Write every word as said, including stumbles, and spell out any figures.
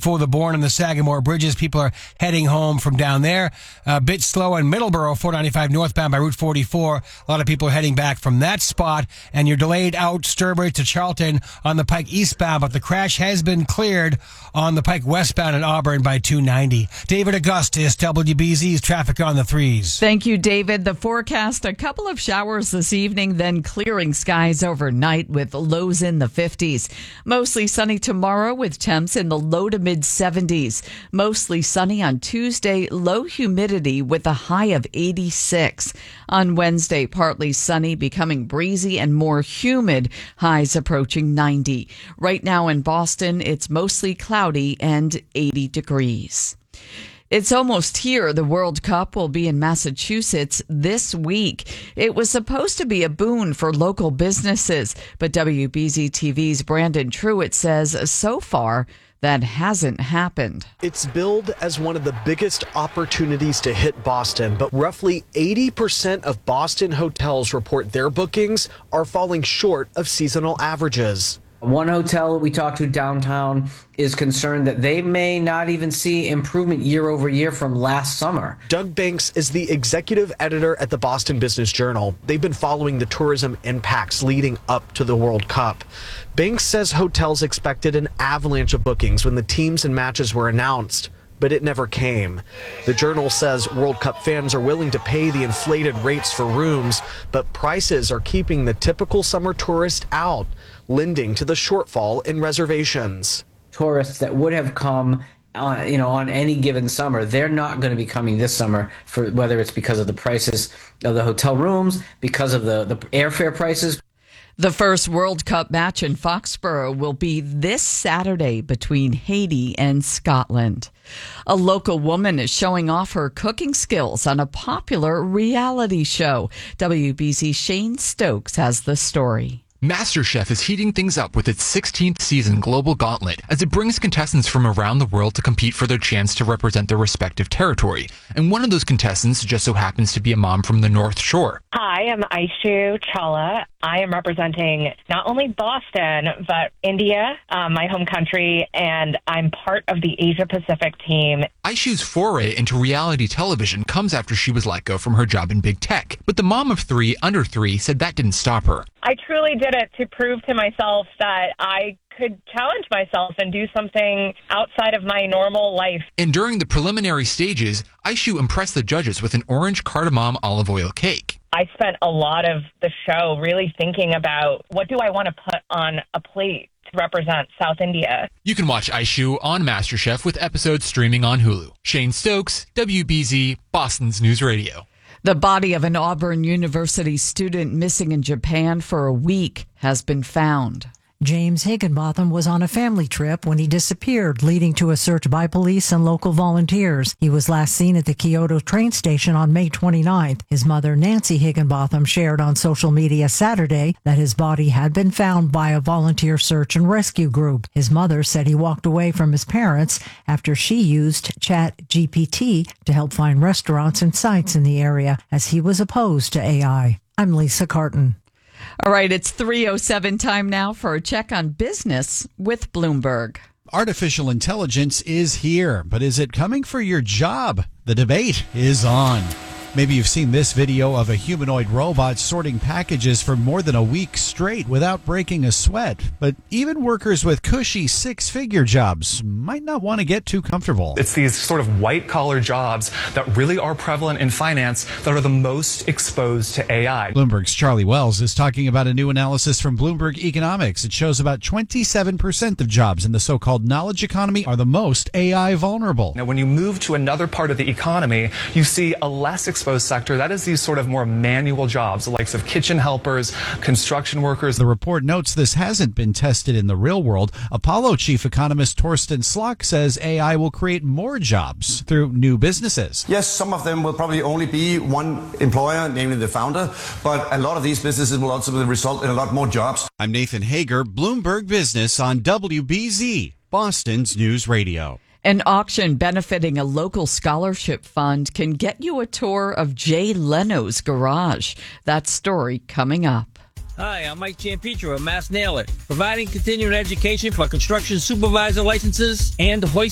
for the Bourne and the Sagamore bridges. People are heading home from down there. A bit slow in Middleborough, four ninety-five northbound by Route forty-four. A lot of people are heading back from that spot. And you're delayed out Sturbridge to Charlton on the Pike eastbound, but the crash has been cleared on the Pike westbound in Auburn by two ninety. David Augustus, W B Z's traffic on the threes. Thank you, David. The forecast, a couple of showers this evening, then clearing skies overnight with lows in the fifties. Mostly sunny tomorrow with temps in the low to mid seventies. Mostly sunny on Tuesday, low humidity with a high of eighty-six. On Wednesday, partly sunny, becoming breezy and more humid, highs approaching ninety. Right now in Boston, it's mostly cloudy and eighty degrees. It's almost here. The World Cup will be in Massachusetts this week. It was supposed to be a boon for local businesses, but W B Z T V's Brandon Truitt says so far that hasn't happened. It's billed as one of the biggest opportunities to hit Boston, but roughly eighty percent of Boston hotels report their bookings are falling short of seasonal averages. One hotel we talked to downtown is concerned that they may not even see improvement year over year from last summer. Doug Banks is the executive editor at the Boston Business Journal. They've been following the tourism impacts leading up to the World Cup. Banks says hotels expected an avalanche of bookings when the teams and matches were announced, but it never came. The Journal says World Cup fans are willing to pay the inflated rates for rooms, but prices are keeping the typical summer tourist out, lending to the shortfall in reservations. Tourists that would have come on, you know, on any given summer, they're not going to be coming this summer, for whether it's because of the prices of the hotel rooms, because of the, the airfare prices. The first World Cup match in Foxborough will be this Saturday between Haiti and Scotland. A local woman is showing off her cooking skills on a popular reality show. W B Z Shane Stokes has the story. MasterChef is heating things up with its sixteenth season global gauntlet as it brings contestants from around the world to compete for their chance to represent their respective territory. And one of those contestants just so happens to be a mom from the North Shore. Hi, I'm Aishu Chawla. I am representing not only Boston, but India, uh, my home country, and I'm part of the Asia Pacific team. Aishu's foray into reality television comes after she was let go from her job in big tech. But the mom of three, under three, said that didn't stop her. I truly did it to prove to myself that I could challenge myself and do something outside of my normal life. And during the preliminary stages, Aishu impressed the judges with an orange cardamom olive oil cake. I spent a lot of the show really thinking about what do I want to put on a plate to represent South India. You can watch Aishu on MasterChef with episodes streaming on Hulu. Shane Stokes, W B Z, Boston's News Radio. The body of an Auburn University student missing in Japan for a week has been found. James Higginbotham was on a family trip when he disappeared, leading to a search by police and local volunteers. He was last seen at the Kyoto train station on May twenty-ninth. His mother, Nancy Higginbotham, shared on social media Saturday that his body had been found by a volunteer search and rescue group. His mother said he walked away from his parents after she used Chat G P T to help find restaurants and sites in the area, as he was opposed to A I. I'm Lisa Carton. All right, it's three oh seven time now for a check on business with Bloomberg. Artificial intelligence is here, but is it coming for your job? The debate is on. Maybe you've seen this video of a humanoid robot sorting packages for more than a week straight without breaking a sweat. But even workers with cushy six-figure jobs might not want to get too comfortable. It's these sort of white-collar jobs that really are prevalent in finance that are the most exposed to A I. Bloomberg's Charlie Wells is talking about a new analysis from Bloomberg Economics. It shows about twenty-seven percent of jobs in the so-called knowledge economy are the most A I vulnerable. Now, when you move to another part of the economy, you see a less exposed sector. That is these sort of more manual jobs, the likes of kitchen helpers, construction workers. The report notes this hasn't been tested in the real world. Apollo chief economist Torsten Slok says A I will create more jobs through new businesses. Yes, some of them will probably only be one employer, namely the founder, but a lot of these businesses will also result in a lot more jobs. I'm Nathan Hager, Bloomberg Business on W B Z, Boston's News Radio. An auction benefiting a local scholarship fund can get you a tour of Jay Leno's garage. That story coming up. Hi, I'm Mike Giampietro of Mass Nailer, providing continuing education for construction supervisor licenses and hoist